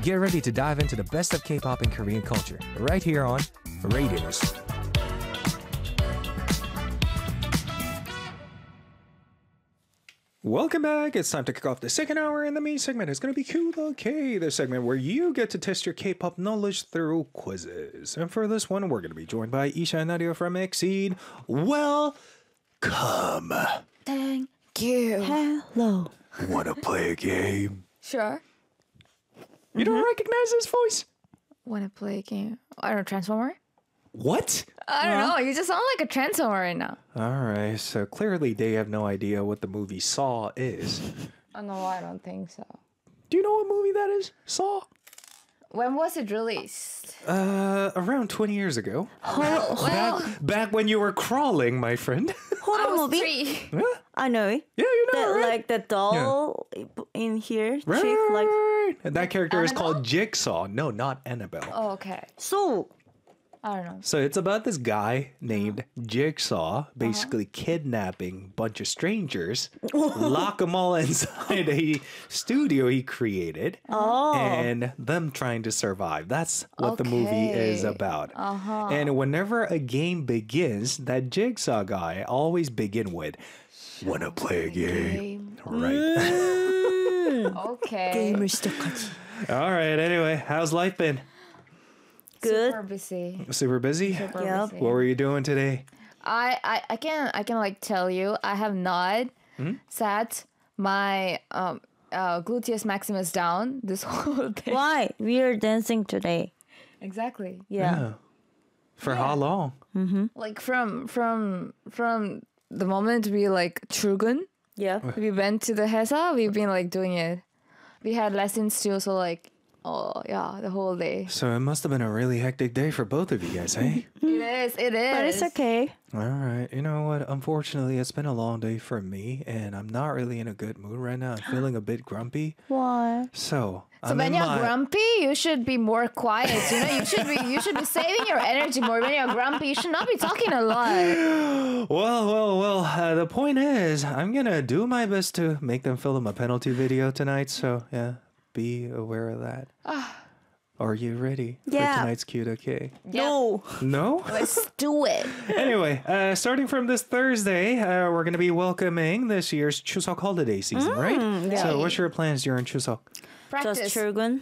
Get ready to dive into the best of K-pop and Korean culture, right here on Radios. Welcome back. It's time to kick off the second hour, and the main segment is going to be Q the K, the segment where you get to test your K-pop knowledge through quizzes. And for this one, we're going to be joined by Isha and Nadia from Exceed. Welcome. Thank you. Hello. Want to play a game? Sure. You don't recognize this voice? Want to play a game? I don't know, Transformer? What? I don't know. You just sound like a Transformer right now. All right, so clearly they have no idea what the movie Saw is. Oh, no, I don't think so. Do you know what movie that is? Saw? When was it released? Around 20 years ago. Well, Back when you were crawling, my friend. I Horror was movie? 3. Yeah, I know it. you know, That, right? like the doll in here. Right, Chick, like right. And that character is Annabelle? called Jigsaw. No, not Annabelle. Oh, okay. so. I don't know. So it's about this guy named Jigsaw basically kidnapping a bunch of strangers, lock them all inside a studio he created, and them trying to survive. That's what the movie is Okay. about. And whenever a game begins, that Jigsaw guy always begin with, "Wanna play a game?" Right. Okay. 게임을 시작하지. All right. Anyway, how's life been? Good. Super busy. Super busy? Super Yep. busy. What were you doing today? I can like tell you I have not sat my gluteus maximus down this whole day. Why? We are dancing today. Exactly. Yeah. For how long? Like from the moment we like 출근, Yeah. we went to the Hesa, we've been like doing it. We had lessons too, so like the whole day. So it must have been a really hectic day for both of you guys, eh? It is. But it's okay. All right. You know what? Unfortunately, it's been a long day for me, and I'm not really in a good mood right now. I'm feeling a bit grumpy. Why? So So when you're grumpy, you should be more quiet. You know, you should be saving your energy more. When you're grumpy, you should not be talking a lot. Well. The point is, I'm gonna do my best to make them film a penalty video tonight. So yeah, be aware of that. Are you ready for Yeah. tonight's Q&K? No. No? Let's do it. Anyway, starting from this Thursday, we're going to be welcoming this year's Chuseok holiday season, right? yeah. So what's your plans during Chuseok? Practice. Just 출근.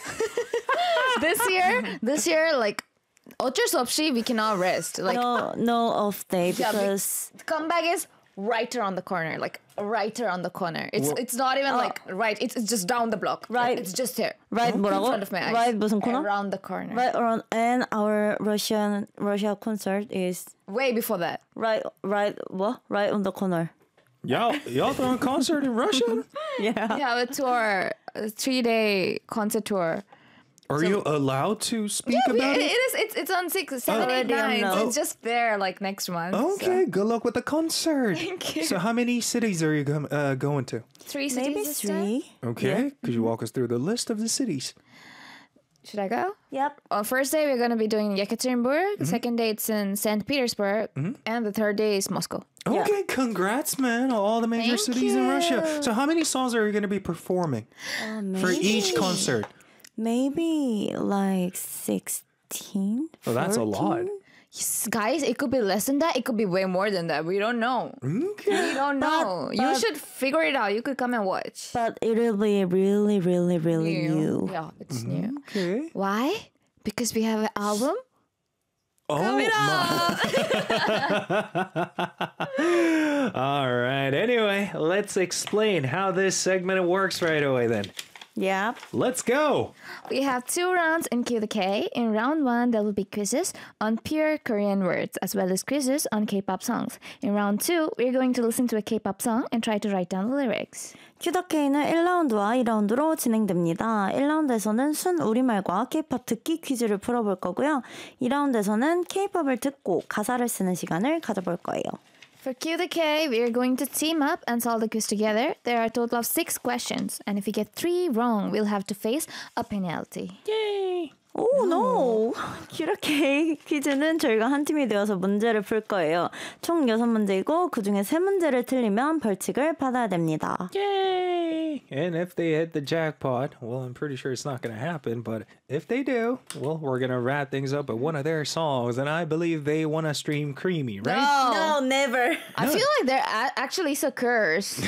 This year, like 어쩔 수 없이 we cannot rest. Like No off day Yeah, because the comeback is right around the corner. Like right around the corner. It's not even like right. It's just down the block. Right. It's just here. right in 뭐라고? front of my eyes. Right 무슨 코너? Around the corner. Right around and our Russia concert is Way before that. right what? Right on the corner. Y'all throwing a concert in Russia? Yeah. We have a tour, a 3-day concert tour. Are you allowed to speak about it? It's on 6, 7, 8, Already 9. know. So it's just there like next month. Okay, good luck with the concert. Thank you. So how many cities are you going to? 3 cities Maybe this time? 3. Okay, could you walk us through the list of the cities? Should I go? Yep. On first day we're gonna be doing Yekaterinburg. Second day it's in St. Petersburg, and the third day is Moscow. Okay, congrats, man. All the major Thank cities in you. Russia. So how many songs are you going to be performing for each concert? Maybe like 16. Oh, that's a lot. 14? Yes, guys, it could be less than that. It could be way more than that. We don't know. Okay. We don't know. You but- should figure it out. You could come and watch. But it'll be really, really, really new. Yeah, it's new. Okay. Why? Because we have an album. Oh, all right. Anyway, let's explain how this segment works right away then. Yep. Let's go. We have 2 rounds in Q the K. In round 1, there will be quizzes on pure Korean words as well as quizzes on K-pop songs. In round 2, we're going to listen to a K-pop song and try to write down the lyrics. 큐더케이는 1라운드와 2라운드로 진행됩니다. 1라운드에서는 순 우리말과 K-pop 듣기 퀴즈를 풀어볼 거고요. 2라운드에서는 K-pop을 듣고 가사를 쓰는 시간을 가져볼 거예요. For Q the K, we are going to team up and solve the quiz together. There are a total of 6 questions, and if we get 3 wrong, we'll have to face a penalty. Yay. 오, no. 큐라케 퀴즈는 저희가 한 팀이 되어서 문제를 풀 거예요. 총 6문제이고 그중에 3문제를 틀리면 벌칙을 받아야 됩니다. Yay! And if they hit the jackpot, well, I'm pretty sure it's not going to happen, but if they do, well, we're going to wrap things up with one of their songs, and I believe they want to stream Creamy, right? No. No, never. I feel like they're actually so cursed.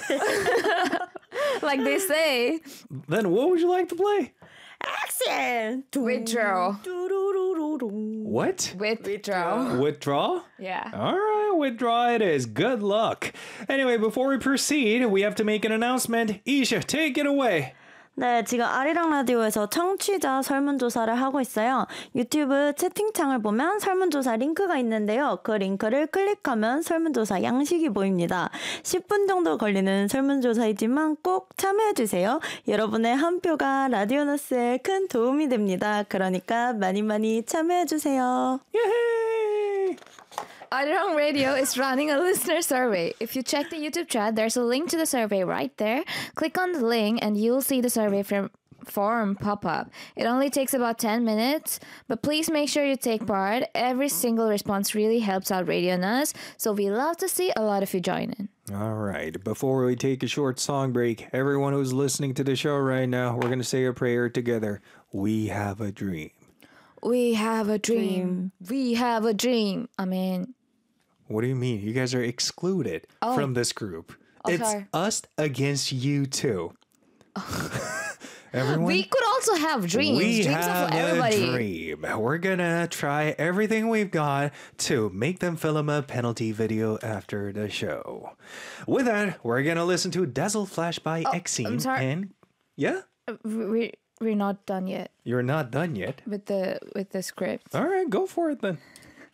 Like they say. Then what would you like to play? Action. Withdraw. What? Withdraw. Withdraw? Yeah. All right, withdraw it is. Good luck. Anyway, before we proceed, we have to make an announcement. Isha, take it away. 네, 지금 아리랑 라디오에서 청취자 설문조사를 하고 있어요. 유튜브 채팅창을 보면 설문조사 링크가 있는데요. 그 링크를 클릭하면 설문조사 양식이 보입니다. 10분 정도 걸리는 설문조사이지만 꼭 참여해주세요. 여러분의 한 표가 라디오너스에 큰 도움이 됩니다. 그러니까 많이 많이 참여해주세요. Yay! Arirang Radio is running a listener survey. If you check the YouTube chat, there's a link to the survey right there. Click on the link and you'll see the survey form pop up. It only takes about 10 minutes, but please make sure you take part. Every single response really helps out Radio Nas, so we love to see a lot of you join in. All right, before we take a short song break, everyone who's listening to the show right now, we're going to say a prayer together. We have a dream. We have a dream. We have a dream. Amen. What do you mean? You guys are excluded from this group. It's sorry. us against you two. Everyone, We could also have dreams. we Dreams have of everybody. a dream. We're gonna try everything we've got to make them film a penalty video after the show. With that, we're gonna listen to Dazzle Flash by Exene. I'm sorry. And yeah, We're not done yet you're not done yet. with the script. All right, go for it then.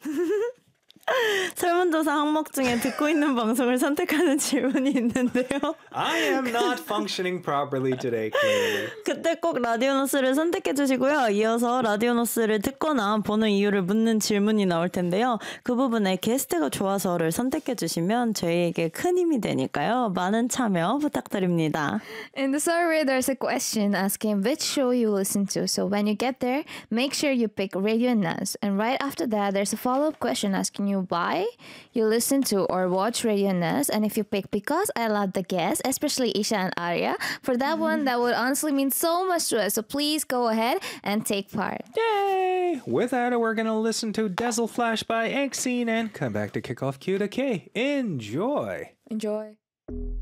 설문조사 항목 중에 듣고 있는 방송을 선택하는 질문이 있는데요. I am not functioning properly today, clearly. 그때 꼭 라디오노스를 선택해 주시고요. 이어서 라디오노스를 듣거나 보는 이유를 묻는 질문이 나올 텐데요. 그 부분에 게스트가 좋아서를 선택해 주시면 저희에게 큰 힘이 되니까요. 많은 참여 부탁드립니다. In the survey, there's a question asking which show you listen to. So when you get there, make sure you pick Radio Nas. And right after that, there's a follow-up question asking you why you listen to or watch Radio Nas. And if you pick because I love the guests, especially Isha and Arya, for that one, that would honestly mean so much to us. So please go ahead and take part. Yay! With that, we're gonna listen to Dazzle Flash by Exene and come back to kick off Q to K. Enjoy! Enjoy.